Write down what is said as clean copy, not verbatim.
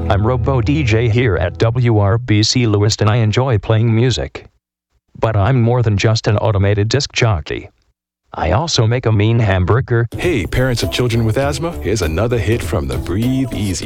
I'm Robo DJ here at WRBC Lewiston. I enjoy playing music. But I'm more than just an automated disc jockey. I also make a mean hamburger. Hey, parents of children with asthma, here's another hit from the Breathe Easy